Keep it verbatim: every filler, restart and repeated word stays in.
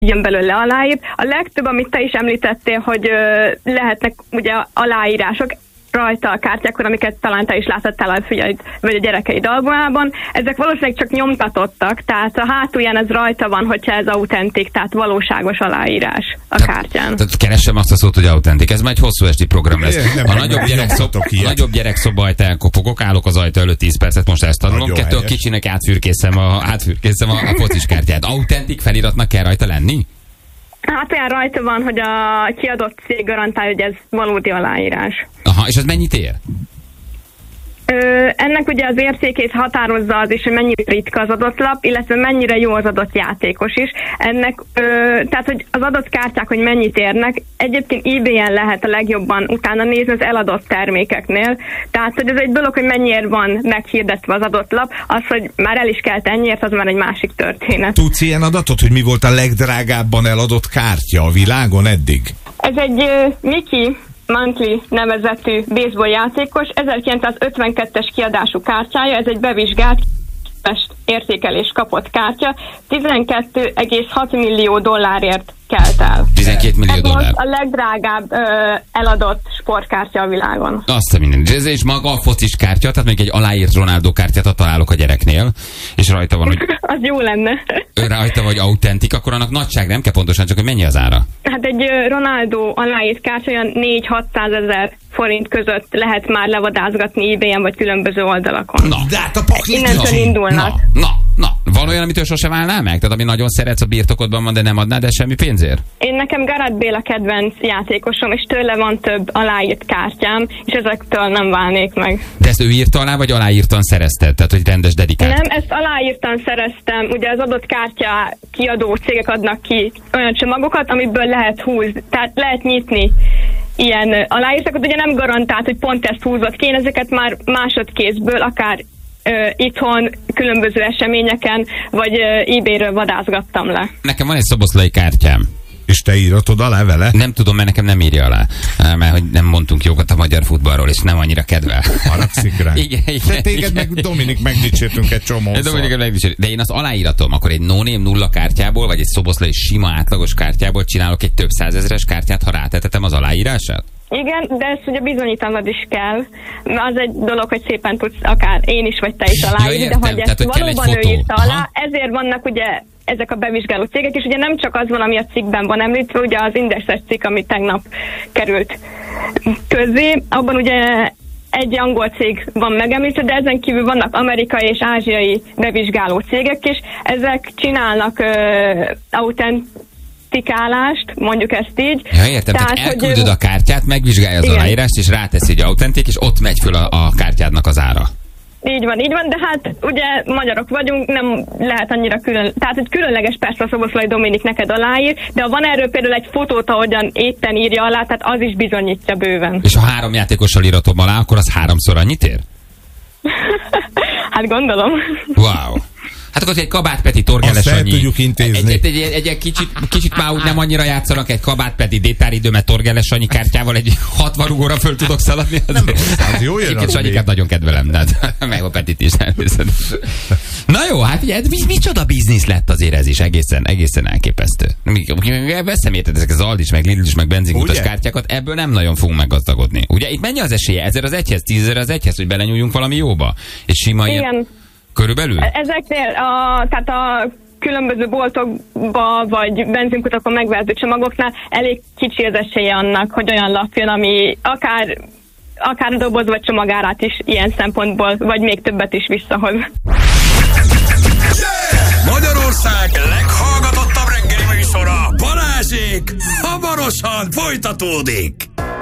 jön belőle aláír. A legtöbb, amit te is említettél, hogy ö, lehetnek ugye aláírások rajta a kártyákon, amiket talán te is látottál a fiaid, vagy a gyerekeid albumában. Ezek valószínűleg csak nyomtatottak, tehát a hátulján ez rajta van, hogyha ez autentik, tehát valóságos aláírás a tehát, kártyán. Tehát keresem azt a szót, hogy autentik. Ez már egy hosszú esti program lesz. Nem, a nagyobb, gyerekszob, a nagyobb gyerekszoba ajta elkopogok, állok az ajta előtt tíz percet, most ezt tanulom. Kettő, a kicsinek átfürkészem a, átfürkészem a, a focis kártyát. Autentik feliratnak kell rajta lenni? Hát olyan rajta van, hogy a kiadott cég garantálja, hogy ez valódi aláírás. Aha, és ez mennyit ér? Ö, ennek ugye az értékét határozza az is, hogy mennyire ritka az adott lap, illetve mennyire jó az adott játékos is. Ennek, ö, tehát, hogy az adott kártyák, hogy mennyit érnek, egyébként eBay-en lehet a legjobban utána nézni az eladott termékeknél. Tehát, hogy ez egy dolog, hogy mennyiért van meghirdetve az adott lap, az, hogy már el is kelt ennyiért, az már egy másik történet. Tudsz ilyen adatot, hogy mi volt a legdrágábban eladott kártya a világon eddig? Ez egy uh, Mickey Mantley nevezetű baseball játékos, ezerkilencszázötvenkettes kiadású kártyája, ez egy bevizsgált értékelés kapott kártya, tizenkét egész hat millió dollárért kelt el. tizenkét millió ez dollár. most a legdrágább ö, eladott sportkártya a világon. Azt a minden. És maga a focis kártya, tehát még egy aláírt Ronaldo kártyát találok a gyereknél, és rajta van, hogy... az jó lenne. Rajta vagy autentik, akkor annak nagyság nem kell pontosan, csak hogy mennyi az ára? Hát egy Ronaldo aláírt kártya olyan négy-hatszázezer forint között lehet már levadázgatni eBay-en vagy különböző oldalakon. Na, de hát a paklit innentől indulnak. Na, na, na. Van olyan, amitől sose válnál meg? Tehát ami nagyon szeretsz, a birtokodban van, de nem adnád el semmi pénzért? Én nekem Gareth Bale a kedvenc játékosom, és tőle van több aláírt kártyám, és ezektől nem válnék meg. De ezt ő írta alá, vagy aláírtan szerezted? Tehát, hogy rendes dedikált? Nem, ezt aláírtan szereztem. Ugye az adott kártya kiadó cégek adnak ki olyan csomagokat, amiből lehet húzni, tehát lehet nyitni ilyen aláírtakat, ugye nem garantált, hogy pont ezt húzott ki, én ezeket már másodkézből, akár ö, itthon, különböző eseményeken, vagy ö, eBay-ről vadázgattam le. Nekem van egy szoboszlai kártyám. És te íratod alá vele? Nem tudom, mert nekem nem írja alá. Mert hogy nem mondtunk jókat a magyar futballról, és nem annyira kedvel. Haragszik rá. Igen, igen. De téged meg Dominik megdicsértünk egy csomószor. De én az aláíratom, akkor egy no-name nulla kártyából, vagy egy szoboszlai sima átlagos kártyából csinálok egy több százezres kártyát, ha rátetetem az aláírását? Igen, de ezt ugye bizonyítanod is kell. Az egy dolog, hogy szépen tudsz akár én is, vagy te is aláírni, ja, de hogy ezt tehát, valóban ő írta alá, aha. Ezért vannak ugye ezek a bevizsgáló cégek, és ugye nem csak az van, ami a cikkben van említve, ugye az Indexes cikk, ami tegnap került közzé, abban ugye egy angol cég van megemlítve, de ezen kívül vannak amerikai és ázsiai bevizsgáló cégek is, ezek csinálnak uh, autent autentikálást, mondjuk ezt így. Ja, értem, tehát, tehát elküldöd hogy, a kártyát, megvizsgálja az igen. aláírást, és ráteszi, hogy autentik, és ott megy föl a, a kártyádnak az ára. Így van, így van, de hát ugye magyarok vagyunk, nem lehet annyira külön, tehát hogy különleges persze a Szoboszlai Dominik neked aláír, de ha van erről például egy fotót, ahogyan éppen írja alá, tehát az is bizonyítja bőven. És ha három játékossal íratom alá, akkor az háromszor annyit ér? Hát gondolom. Wow. Hát akkor egy Kabát Peti, Torgeles Sanyi. Azt tudjuk intézni. Egy, egy, egy, egy, egy kicsit, kicsit már úgy nem annyira játszanak, egy Kabát Peti détáridőmet Torgeles Sanyi kártyával egy hatvan rugóra föl tudok szaladni. Az, nem, az jó jön. Sanyikát nagyon kedvelem, de meg a Petit is. Na jó, hát ugye, mi, micsoda biznisz lett azért ez is, egészen, egészen elképesztő. Veszem érted ezek az Aldis, meg Lidl is, meg benzinkutas kártyákat, ebből nem nagyon fogunk meggazdagodni. Ugye itt mennyi az esélye? Ezer az egyhez, tízezer az egyhez, hogy belenyúljunk valami jóba? És sima igen. Ilyen... Körülbelül? Ezeknél a, tehát a különböző boltokba vagy benzinkutakon megvehető csomagoknál elég kicsi az esélye annak, hogy olyan lap jön, ami akár, akár a doboz vagy csomagárát is ilyen szempontból, vagy még többet is visszahoz. Yeah! Magyarország leghallgatottabb reggeli műsora, Balázsék, hamarosan folytatódik!